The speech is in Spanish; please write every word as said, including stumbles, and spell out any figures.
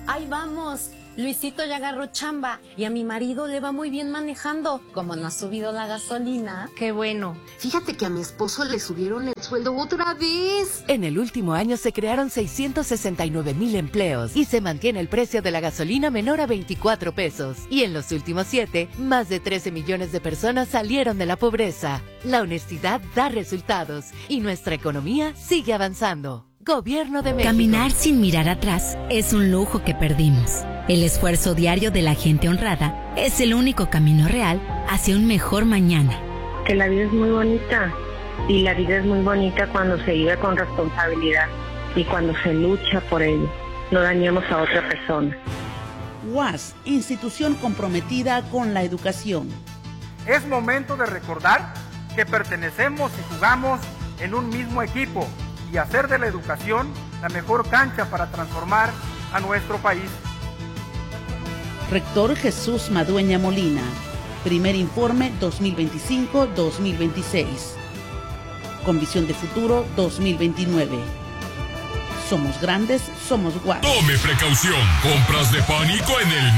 Ahí vamos. Luisito ya agarró chamba y a mi marido le va muy bien manejando. Como no ha subido la gasolina. Qué bueno. Fíjate que a mi esposo le subieron el sueldo otra vez. En el último año se crearon seiscientos sesenta y nueve mil empleos y se mantiene el precio de la gasolina menor a veinticuatro pesos. Y en los últimos siete, más de trece millones de personas salieron de la pobreza. La honestidad da resultados y nuestra economía sigue avanzando. Gobierno de México. Caminar sin mirar atrás es un lujo que perdimos. El esfuerzo diario de la gente honrada es el único camino real hacia un mejor mañana. Que la vida es muy bonita y la vida es muy bonita cuando se vive con responsabilidad y cuando se lucha por ello. No dañemos a otra persona. U A S, institución comprometida con la educación. Es momento de recordar que pertenecemos y jugamos en un mismo equipo y hacer de la educación la mejor cancha para transformar a nuestro país. Rector Jesús Madueña Molina. Primer informe dos mil veinticinco dos mil veintiséis. Con visión de futuro dos mil veintinueve. Somos grandes, somos U A S. Tome precaución. Compras de pánico en el